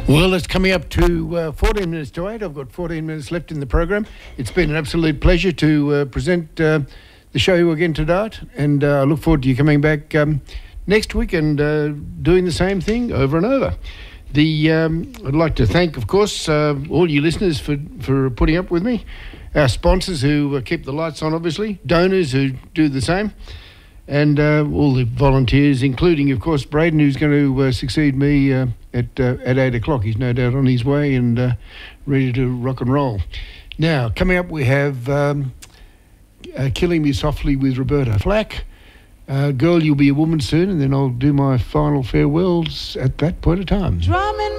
Well, it's coming up to 14 minutes to 8. I've got 14 minutes left in the program. It's been an absolute pleasure to present the show again tonight, and I look forward to you coming back next week and doing the same thing over and over. I'd like to thank, of course, all you listeners for putting up with me, our sponsors who keep the lights on, obviously, donors who do the same, and all the volunteers, including, of course, Braden, who's going to succeed me at 8 o'clock. He's no doubt on his way and ready to rock and roll. Now, coming up, we have Killing Me Softly with Roberta Flack. Girl, You'll Be a Woman Soon, and then I'll do my final farewells at that point of time.